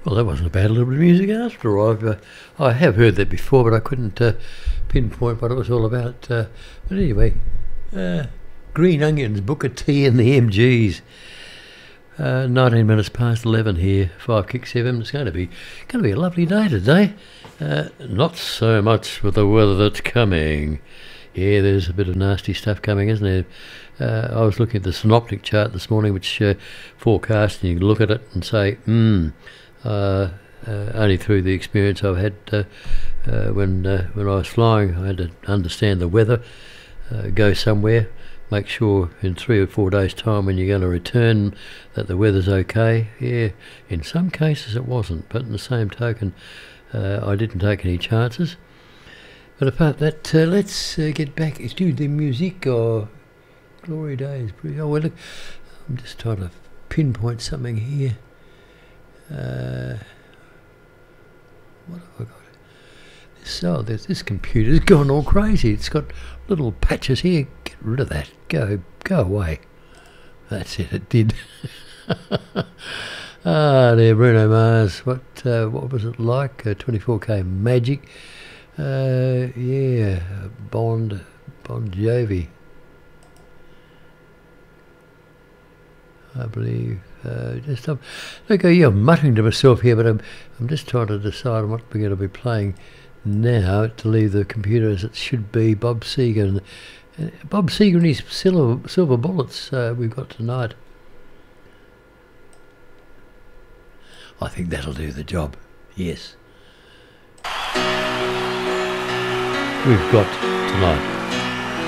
Well, that wasn't a bad little bit of music after all. I have heard that before, but I couldn't pinpoint what it was all about. But anyway, Green Onions, Booker T and the MGs. 19 minutes past 11 here, 5 Kick 7. It's going to be a lovely day today. Not so much with the weather that's coming. Yeah, there's a bit of nasty stuff coming, isn't there? I was looking at the synoptic chart this morning, which forecast, and you can look at it and say, only through the experience I've had when I was flying, I had to understand the weather, go somewhere, make sure in 3 or 4 days' time when you're going to return that the weather's okay. Yeah, in some cases it wasn't, but in the same token, I didn't take any chances. But apart that, let's get back to the music. Glory days. Oh, well, look, I'm just trying to pinpoint something here. What have I got? This computer's gone all crazy. It's got little patches here. Get rid of that. Go away. That's it. It did. There, Bruno Mars. What was it like? 24K Magic. Yeah, Bon Jovi. I believe. Look, I'm muttering to myself here, but I'm just trying to decide on what we're going to be playing now to leave the computer as it should be. Bob Seger and his silver bullets we've got tonight. I think that'll do the job. Yes. We've got tonight.